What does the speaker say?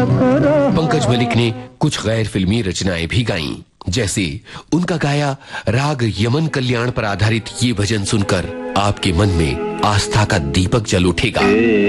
पंकज मलिक ने कुछ गैर फिल्मी रचनाएं भी गाईं, जैसे उनका गाया राग यमन कल्याण पर आधारित ये भजन सुनकर आपके मन में आस्था का दीपक जल उठेगा।